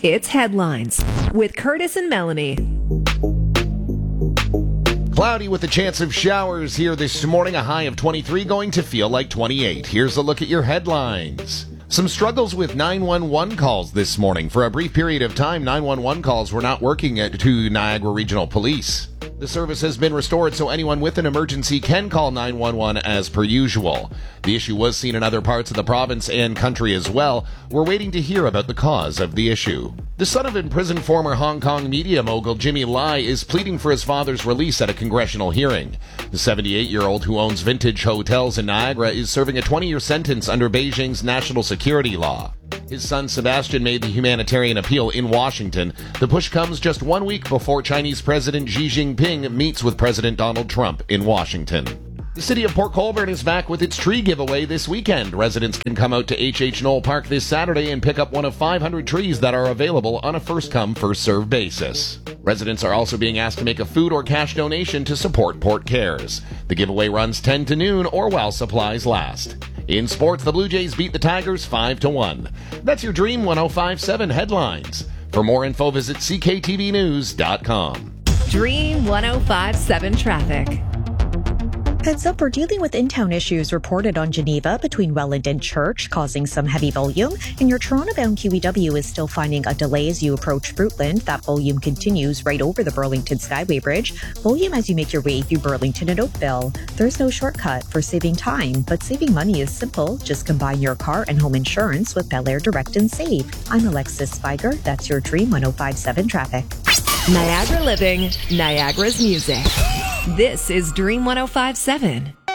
It's Headlines with Curtis and Melanie. Cloudy with a chance of showers here this morning, a high of 23, going to feel like 28. Here's a look at your headlines. Some struggles with 911 calls this morning. For a brief period of time, 911 calls were not working to Niagara Regional Police. The service has been restored so anyone with an emergency can call 911 as per usual. The issue was seen in other parts of the province and country as well. We're waiting to hear about the cause of the issue. The son of imprisoned former Hong Kong media mogul Jimmy Lai is pleading for his father's release at a congressional hearing. The 78-year-old who owns Vintage Hotels in Niagara is serving a 20-year sentence under Beijing's national security law. His son Sebastian made the humanitarian appeal in Washington. The push comes just 1 week before Chinese President Xi Jinping meets with President Donald Trump in Washington. The city of Port Colborne is back with its tree giveaway this weekend. Residents can come out to H.H. Knoll Park this Saturday and pick up one of 500 trees that are available on a first-come, first-served basis. Residents are also being asked to make a food or cash donation to support Port Cares. The giveaway runs 10 to noon or while supplies last. In sports, the Blue Jays beat the Tigers 5-1. That's your Dream 105.7 headlines. For more info, visit cktvnews.com. Dream 105.7 traffic. Heads up, we're dealing with in-town issues reported on Geneva between Welland and Church, causing some heavy volume. And your Toronto-bound QEW is still finding a delay as you approach Fruitland. That volume continues right over the Burlington Skyway Bridge. Volume as you make your way through Burlington and Oakville. There's no shortcut for saving time, but saving money is simple. Just combine your car and home insurance with Bel Air Direct and Save. I'm Alexis Spiger. That's your Dream 105.7 traffic. Niagara Living, Niagara's music. This is Dream 105.7.